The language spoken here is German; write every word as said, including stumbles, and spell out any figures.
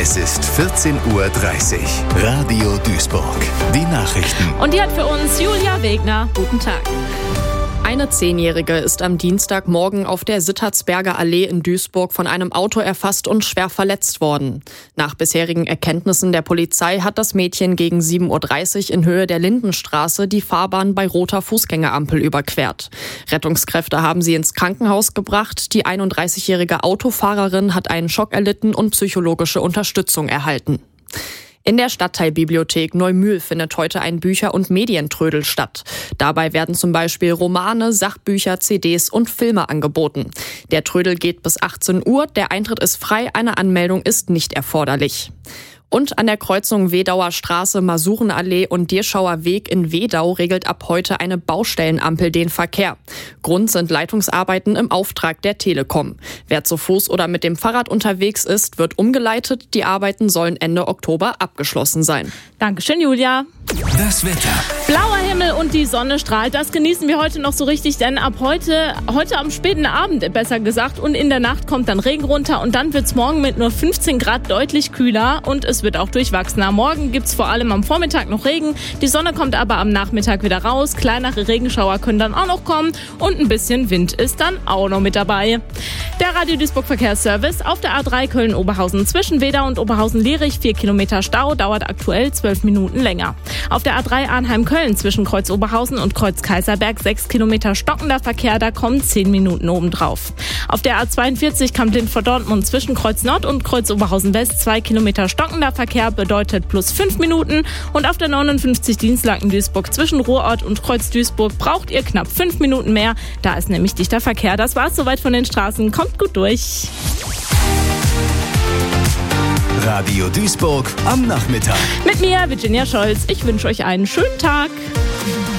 Es ist vierzehn Uhr dreißig. Radio Duisburg. Die Nachrichten. Und die hat für uns Julia Wegner. Guten Tag. Eine Zehnjährige ist am Dienstagmorgen auf der Sittertsberger Allee in Duisburg von einem Auto erfasst und schwer verletzt worden. Nach bisherigen Erkenntnissen der Polizei hat das Mädchen gegen sieben Uhr dreißig in Höhe der Lindenstraße die Fahrbahn bei roter Fußgängerampel überquert. Rettungskräfte haben sie ins Krankenhaus gebracht. Die einunddreißigjährige Autofahrerin hat einen Schock erlitten und psychologische Unterstützung erhalten. In der Stadtteilbibliothek Neumühl findet heute ein Bücher- und Medientrödel statt. Dabei werden zum Beispiel Romane, Sachbücher, C Ds und Filme angeboten. Der Trödel geht bis achtzehn Uhr, der Eintritt ist frei, eine Anmeldung ist nicht erforderlich. Und an der Kreuzung Wedauer Straße, Masurenallee und Dirschauer Weg in Wedau regelt ab heute eine Baustellenampel den Verkehr. Grund sind Leitungsarbeiten im Auftrag der Telekom. Wer zu Fuß oder mit dem Fahrrad unterwegs ist, wird umgeleitet. Die Arbeiten sollen Ende Oktober abgeschlossen sein. Dankeschön, Julia. Das Wetter. Blauer Himmel und die Sonne strahlt. Das genießen wir heute noch so richtig, denn ab heute, heute am späten Abend besser gesagt, und in der Nacht kommt dann Regen runter und dann wird's morgen mit nur fünfzehn Grad deutlich kühler und es wird auch durchwachsener. Morgen gibt's vor allem am Vormittag noch Regen, die Sonne kommt aber am Nachmittag wieder raus, kleinere Regenschauer können dann auch noch kommen und ein bisschen Wind ist dann auch noch mit dabei. Der Radio Duisburg Verkehrsservice auf der A drei Köln-Oberhausen zwischen Wedau und Oberhausen-Lierich, vier Kilometer Stau, dauert aktuell zwölf Minuten länger. Auf der A drei Arnheim-Köln zwischen Kreuz Oberhausen und Kreuz Kaiserberg sechs Kilometer stockender Verkehr, da kommen zehn Minuten obendrauf. Auf der A zweiundvierzig Kamp-Lint vor Dortmund zwischen Kreuz Nord und Kreuz Oberhausen West zwei Kilometer stockender Verkehr bedeutet plus fünf Minuten. Und auf der neunundfünfzig Dienstlaken-Duisburg zwischen Ruhrort und Kreuz Duisburg braucht ihr knapp fünf Minuten mehr. Da ist nämlich dichter Verkehr. Das war's soweit von den Straßen. Kommt gut durch. Radio Duisburg am Nachmittag. Mit mir, Virginia Scholz. Ich wünsche euch einen schönen Tag.